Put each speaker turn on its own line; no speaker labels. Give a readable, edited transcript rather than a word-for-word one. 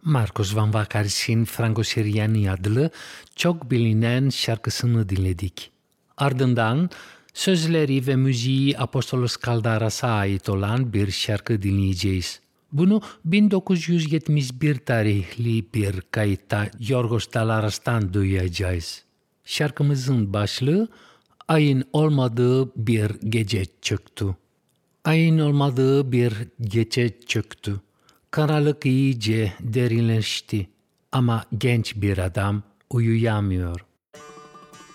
Marcos Van Vakaris'in Franco Siriani adlı çok bilinen şarkısını dinledik. Ardından sözleri ve müziği Apostolos Kaldaras'a ait olan bir şarkı dinleyeceğiz. Bunu 1971 tarihli bir kayıtta Yorgos Dalaras'tan duyacağız. Şarkımızın başlığı Ayın olmadığı bir gece çöktü. Ayın olmadığı bir gece çöktü. Karanlık iyice derinleşti ama genç bir adam uyuyamıyor.